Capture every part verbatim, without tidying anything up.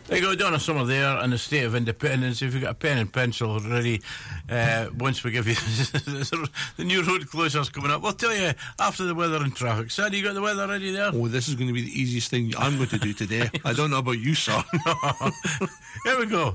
There you go, Donna Summer there in the State of Independence. If you've got a pen and pencil ready, uh, once we give you the new road closures coming up, we'll tell you after the weather and traffic. Sandy, you got the weather ready there? Oh, this is going to be the easiest thing I'm going to do today. I don't know about you, sir. Here we go.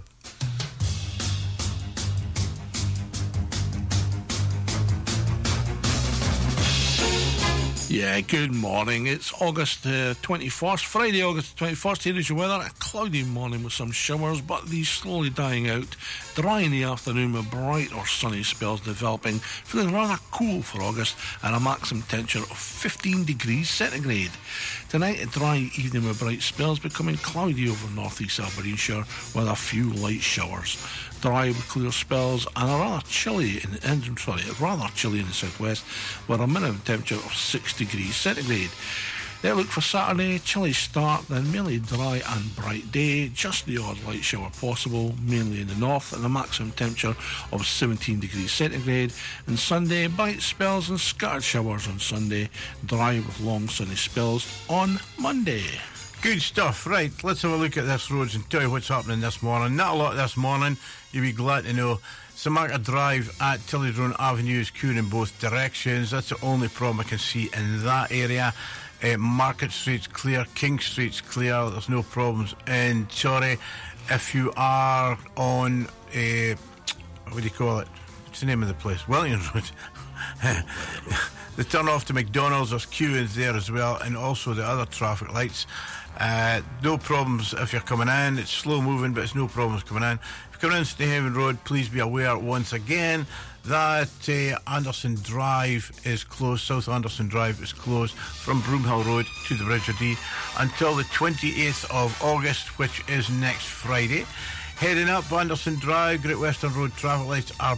Yeah, good morning. It's August uh, twenty-first, Friday, August twenty-first. Here is your weather. A cloudy morning with some showers, but these slowly dying out. Dry in the afternoon with bright or sunny spells developing. Feeling rather cool for August and a maximum temperature of fifteen degrees centigrade. Tonight, a dry evening with bright spells, becoming cloudy over northeast Aberdeenshire with a few light showers. Dry with clear spells and a rather chilly in the sorry, rather chilly in the southwest with a minimum temperature of six degrees centigrade. They look for Saturday, chilly start, then mainly dry and bright day, just the odd light shower possible, mainly in the north, and a maximum temperature of seventeen degrees centigrade. And Sunday, bright spells and scattered showers on Sunday, dry with long sunny spells on Monday. Good stuff. Right, let's have a look at this roads and tell you what's happening this morning. Not a lot this morning, you'll be glad to know. Samaka Drive at Tillydrone Avenue is queuing in both directions. That's the only problem I can see in that area. Uh, Market Street's clear, King Street's clear, there's no problems in Chorley. If you are on, uh, what do you call it? What's the name of the place? Wellington Road. The turn off to McDonald's, there's queuing there as well, and also the other traffic lights. Uh, no problems if you're coming in. It's slow moving, but it's no problems coming in. If you're coming in Snehaven Road, please be aware once again that uh, Anderson Drive is closed. South Anderson Drive is closed from Broomhill Road to the Bridge of Dee until the twenty-eighth of August, which is next Friday. Heading up Anderson Drive, Great Western Road traffic lights are